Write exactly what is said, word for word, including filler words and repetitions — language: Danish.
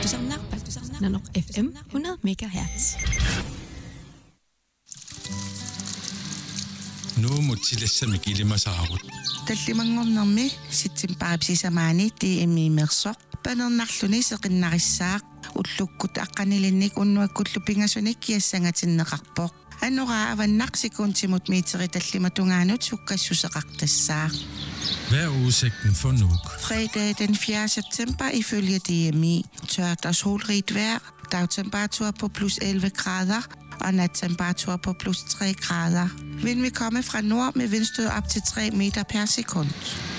Paltusarnaarpat Nanoq F M hundrede megahertz. Nu mutilassami kilimasaarut. Tallimangornermi sitsimparipsisamaani tiimi mersoq panernerluni seqinnarissaaq ullukkut aqqanilinnik unnuakkullu pingasunik kiassangatinneqarpoq anora avannaqsikuntimut miiteri tallimatungaanut sukkassuseqartassaaq. Hvad er udsigten for Nuuk? Fredag den fjerde september ifølge D M I. Tørt og solrigt vejr. Dagtemperatur på plus elleve grader og nattemperatur på plus tre grader. Vind vil komme fra nord med vindstød op til tre meter per sekund.